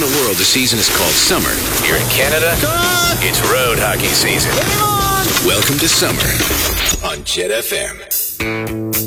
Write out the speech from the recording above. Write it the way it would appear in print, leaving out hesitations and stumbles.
the world, the season is called summer. Here in Canada, it's road hockey season. Welcome to summer on Jet FM.